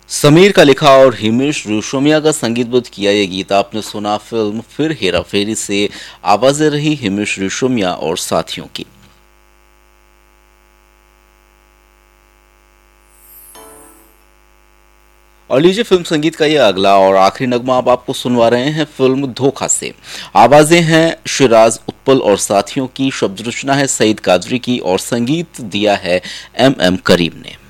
समीर का लिखा और हिमेश रेशमिया का संगीतबद्ध किया यह गीत आपने सुना फिल्म फिर हेरा फेरी से। आवाजें रही हिमेश रेशमिया और साथियों की। और लीजिए फिल्म संगीत का ये अगला और आखिरी नगमा अब आपको सुनवा रहे हैं फिल्म धोखा से। आवाजें हैं शिराज उत्पल और साथियों की, शब्द रचना है सईद कादरी की और संगीत दिया है एम करीम ने।